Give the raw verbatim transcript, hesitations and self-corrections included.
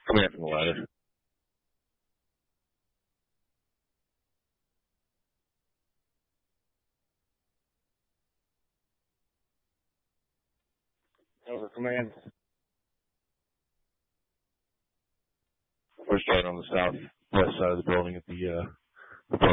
Coming in from the ladder. Over command. We're starting on the southwest side of the building at the uh,